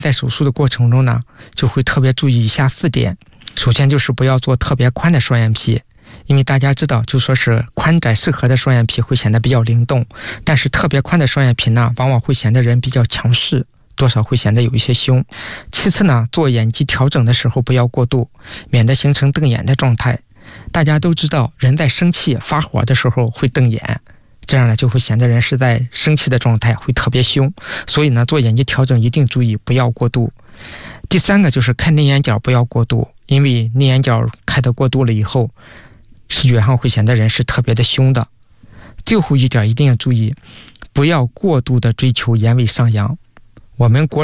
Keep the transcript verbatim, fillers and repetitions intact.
在手术的过程中呢，就会特别注意以下四点。首先就是不要做特别宽的双眼皮，因为大家知道，就说是宽窄适合的双眼皮会显得比较灵动，但是特别宽的双眼皮呢，往往会显得人比较强势，多少会显得有一些凶。其次呢，做眼肌调整的时候不要过度，免得形成瞪眼的状态。大家都知道，人在生气发火的时候会瞪眼，这样呢就会显得人是在生气的状态，会特别凶。所以呢，做眼肌调整一定注意不要过度。第三个就是开内眼角不要过度，因为内眼角开得过度了以后，视觉上会显得人是特别的凶的。最后一点一定要注意，不要过度的追求眼尾上扬。我们国